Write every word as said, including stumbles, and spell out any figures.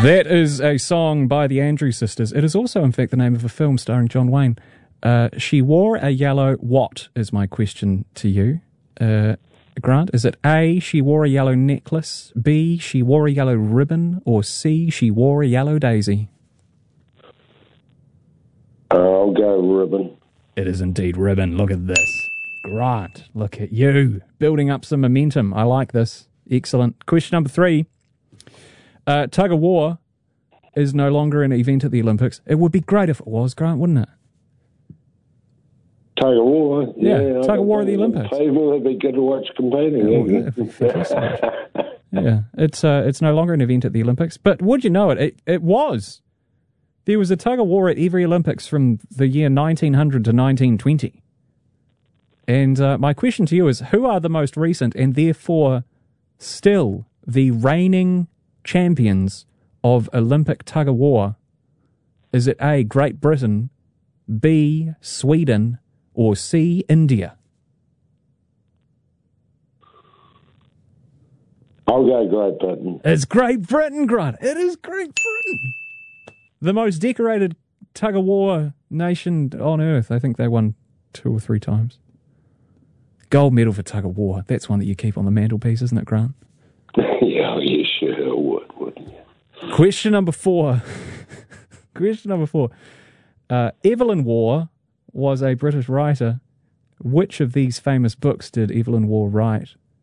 That is a song by the Andrews Sisters. It is also, in fact, the name of a film starring John Wayne. Uh, she wore a yellow... What is my question to you, uh, Grant? Is it A, she wore a yellow necklace, B, she wore a yellow ribbon, or C, she wore a yellow daisy? I'll go ribbon. It is indeed ribbon. Look at this. Grant, look at you. Building up some momentum. I like this. Excellent. Question number three. Uh, tug of war is no longer an event at the Olympics. It would be great if it was, Grant, wouldn't it? Tug of war? Yeah, yeah tug of war at the Olympics. Well, it'd be good to watch competing. Yeah, well, that'd be fantastic. Yeah, it's, uh, it's no longer an event at the Olympics. But would you know it? It, it was. There was a tug of war at every Olympics from the year nineteen hundred to nineteen twenty. And uh, my question to you is, who are the most recent and therefore still the reigning champions of Olympic tug of war? Is it A, Great Britain, B, Sweden, or C, India? I'll go Great Britain. It's Great Britain, Grant. It is Great Britain. The most decorated tug of war nation on earth. I think they won two or three times. Gold medal for tug of war. That's one that you keep on the mantelpiece, isn't it, Grant? Yeah, you sure would, wouldn't you? Question number four. Question number four. Uh, Evelyn Waugh was a British writer. Which of these famous books did Evelyn Waugh write?